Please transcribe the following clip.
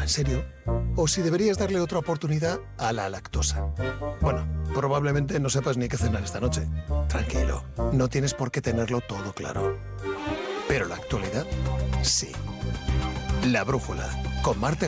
en serio o si deberías darle otra oportunidad a la lactosa. Bueno, probablemente no sepas ni qué cenar esta noche. Tranquilo, no tienes por qué tenerlo todo claro. Pero la actualidad, sí. La brújula, con Marta